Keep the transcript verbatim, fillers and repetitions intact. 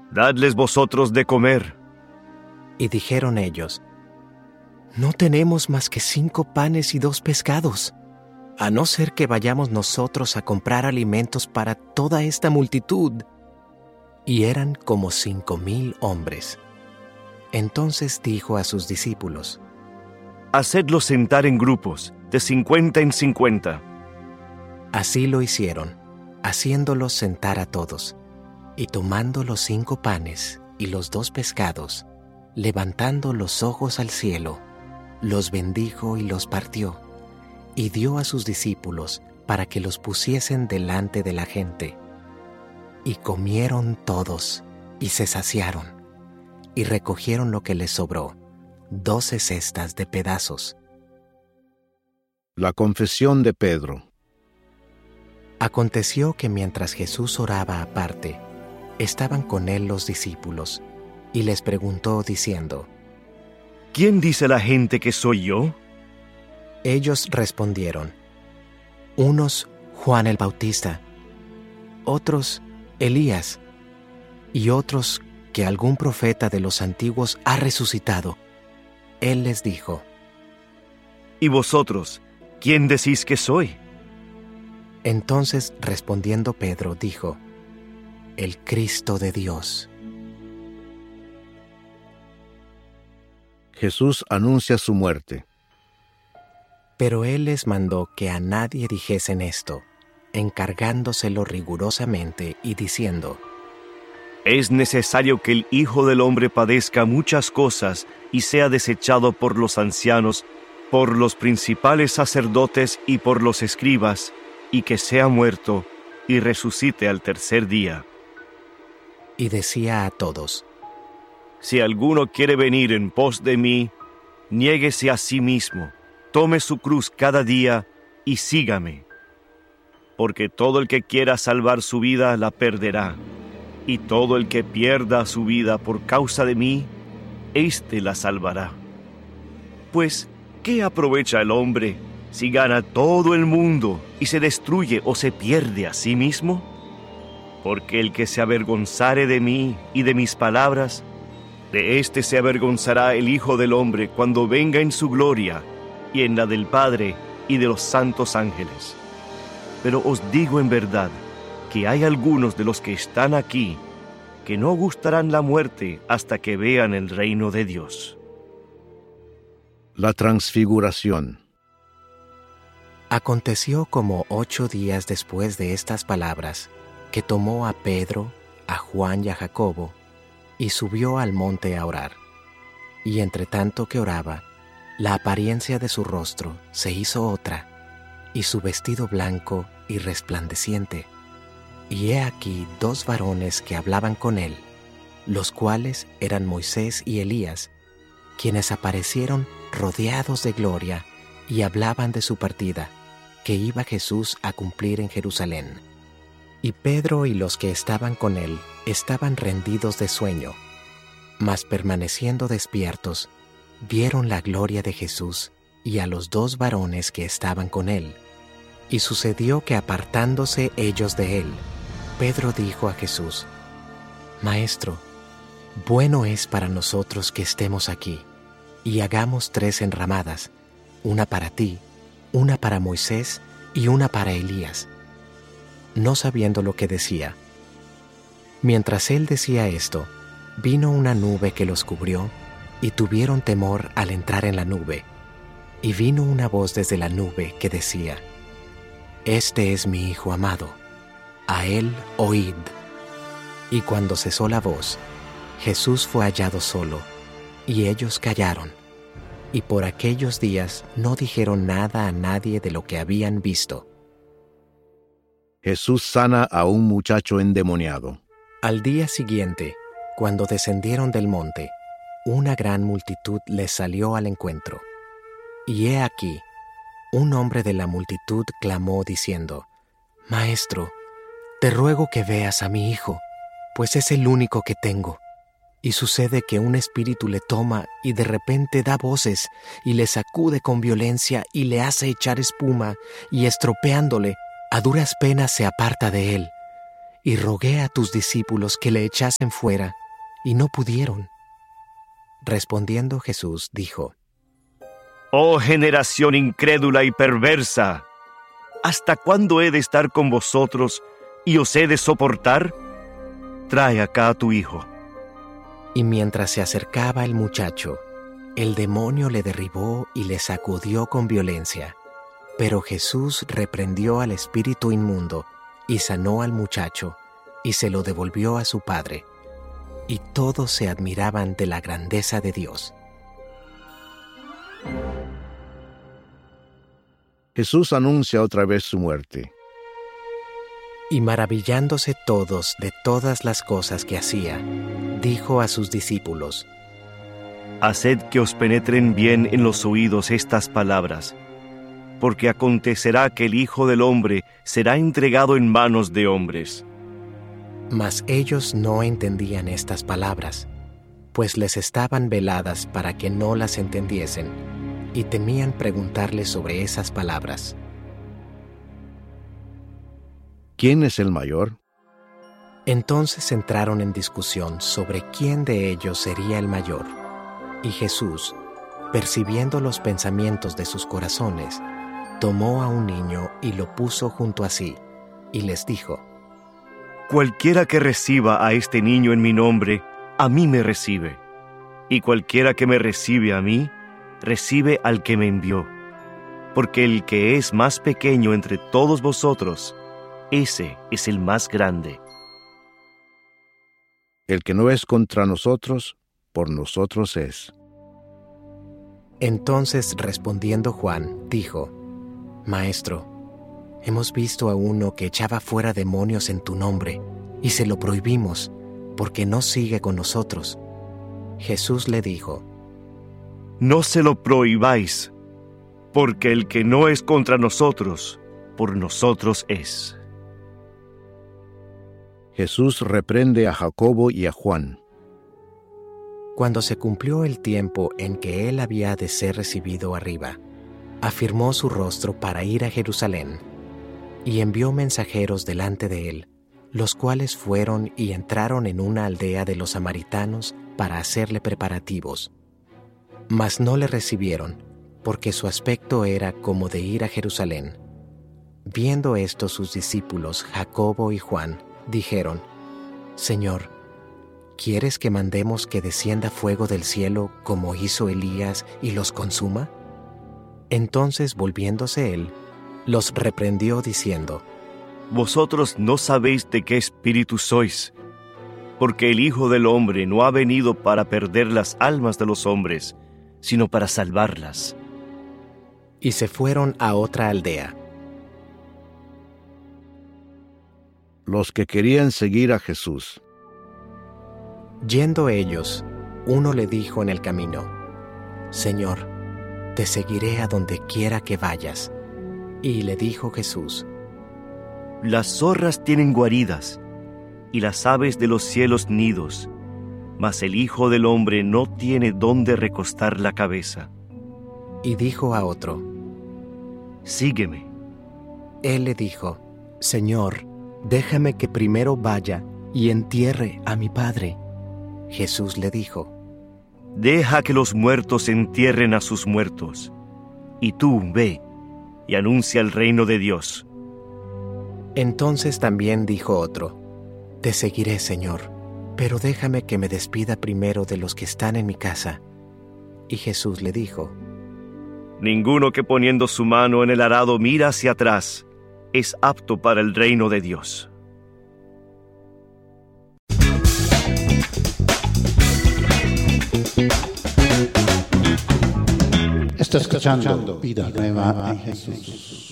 «Dadles vosotros de comer». Y dijeron ellos: «No tenemos más que cinco panes y dos pescados, a no ser que vayamos nosotros a comprar alimentos para toda esta multitud». Y eran como cinco mil hombres. Entonces dijo a sus discípulos: «Hacedlos sentar en grupos, de cincuenta en cincuenta». Así lo hicieron, haciéndolos sentar a todos. Y tomando los cinco panes y los dos pescados, levantando los ojos al cielo, los bendijo y los partió, y dio a sus discípulos para que los pusiesen delante de la gente. Y comieron todos, y se saciaron, y recogieron lo que les sobró, doce cestas de pedazos. La confesión de Pedro. Aconteció que mientras Jesús oraba aparte, estaban con él los discípulos, y les preguntó diciendo: ¿Quién dice la gente que soy yo? Ellos respondieron: unos Juan el Bautista, otros Elías, y otros que algún profeta de los antiguos ha resucitado. Él les dijo: ¿Y vosotros, quién decís que soy? Entonces respondiendo Pedro dijo: el Cristo de Dios. Jesús anuncia su muerte. Pero él les mandó que a nadie dijesen esto, encargándoselo rigurosamente y diciendo: Es necesario que el Hijo del Hombre padezca muchas cosas y sea desechado por los ancianos, por los principales sacerdotes y por los escribas, y que sea muerto y resucite al tercer día. Y decía a todos: Si alguno quiere venir en pos de mí, niéguese a sí mismo, tome su cruz cada día y sígame. Porque todo el que quiera salvar su vida la perderá, y todo el que pierda su vida por causa de mí, éste la salvará. Pues, ¿qué aprovecha el hombre si gana todo el mundo y se destruye o se pierde a sí mismo? Porque el que se avergonzare de mí y de mis palabras, de éste se avergonzará el Hijo del Hombre cuando venga en su gloria y en la del Padre y de los santos ángeles. Pero os digo en verdad que hay algunos de los que están aquí que no gustarán la muerte hasta que vean el reino de Dios. La transfiguración. Aconteció como ocho días después de estas palabras, que tomó a Pedro, a Juan y a Jacobo, y subió al monte a orar. Y entre tanto que oraba, la apariencia de su rostro se hizo otra, y su vestido blanco y resplandeciente. Y he aquí dos varones que hablaban con él, los cuales eran Moisés y Elías, quienes aparecieron rodeados de gloria y hablaban de su partida, que iba Jesús a cumplir en Jerusalén. Y Pedro y los que estaban con él estaban rendidos de sueño, mas permaneciendo despiertos, vieron la gloria de Jesús y a los dos varones que estaban con él. Y sucedió que apartándose ellos de él, Pedro dijo a Jesús: Maestro, bueno es para nosotros que estemos aquí, y hagamos tres enramadas, una para ti, una para Moisés y una para Elías. No sabiendo lo que decía. Mientras él decía esto, vino una nube que los cubrió, y tuvieron temor al entrar en la nube. Y vino una voz desde la nube que decía: Este es mi Hijo amado, a él oíd. Y cuando cesó la voz, Jesús fue hallado solo, y ellos callaron, y por aquellos días no dijeron nada a nadie de lo que habían visto. Jesús sana a un muchacho endemoniado. Al día siguiente, cuando descendieron del monte, una gran multitud les salió al encuentro. Y he aquí, un hombre de la multitud clamó diciendo: Maestro, te ruego que veas a mi hijo, pues es el único que tengo. Y sucede que un espíritu le toma y de repente da voces y le sacude con violencia y le hace echar espuma, y estropeándole, a duras penas se aparta de él. y rogué a tus discípulos que le echasen fuera, y no pudieron. Respondiendo Jesús, dijo: Oh generación incrédula y perversa, ¿hasta cuándo he de estar con vosotros y os he de soportar? Trae acá a tu hijo. Y mientras se acercaba el muchacho, el demonio le derribó y le sacudió con violencia. Pero Jesús reprendió al espíritu inmundo y sanó al muchacho y se lo devolvió a su padre. Y todos se admiraban de la grandeza de Dios. Jesús anuncia otra vez su muerte. Y maravillándose todos de todas las cosas que hacía, dijo a sus discípulos: Haced que os penetren bien en los oídos estas palabras, porque acontecerá que el Hijo del Hombre será entregado en manos de hombres. Mas ellos no entendían estas palabras, pues les estaban veladas para que no las entendiesen, y temían preguntarle sobre esas palabras. ¿Quién es el mayor? Entonces entraron en discusión sobre quién de ellos sería el mayor. Y Jesús, percibiendo los pensamientos de sus corazones, tomó a un niño y lo puso junto a sí, y les dijo: Cualquiera que reciba a este niño en mi nombre, a mí me recibe. Y cualquiera que me recibe a mí, recibe al que me envió. Porque el que es más pequeño entre todos vosotros, ese es el más grande. El que no es contra nosotros, por nosotros es. Entonces respondiendo Juan, dijo: Maestro, hemos visto a uno que echaba fuera demonios en tu nombre, y se lo prohibimos, porque no sigue con nosotros. Jesús le dijo: No se lo prohibáis, porque el que no es contra nosotros, por nosotros es. Jesús reprende a Jacobo y a Juan. Cuando se cumplió el tiempo en que él había de ser recibido arriba, afirmó su rostro para ir a Jerusalén, y envió mensajeros delante de él, los cuales fueron y entraron en una aldea de los samaritanos para hacerle preparativos. Mas no le recibieron, porque su aspecto era como de ir a Jerusalén. Viendo esto sus discípulos, Jacobo y Juan, dijeron: Señor, ¿quieres que mandemos que descienda fuego del cielo como hizo Elías y los consuma? Entonces, volviéndose él, los reprendió diciendo: Vosotros no sabéis de qué espíritu sois, porque el Hijo del Hombre no ha venido para perder las almas de los hombres, sino para salvarlas. Y se fueron a otra aldea. Los que querían seguir a Jesús. Yendo ellos, uno le dijo en el camino: Señor, te seguiré a donde quiera que vayas. Y le dijo Jesús: Las zorras tienen guaridas, y las aves de los cielos nidos, mas el Hijo del Hombre no tiene dónde recostar la cabeza. Y dijo a otro: Sígueme. Él le dijo: Señor, déjame que primero vaya y entierre a mi padre. Jesús le dijo: Deja que los muertos entierren a sus muertos, y tú ve y anuncia el reino de Dios. Entonces también dijo otro: Te seguiré, Señor, pero déjame que me despida primero de los que están en mi casa. Y Jesús le dijo: Ninguno que poniendo su mano en el arado mira hacia atrás es apto para el reino de Dios. Está escuchando Vida Nueva en Jesús.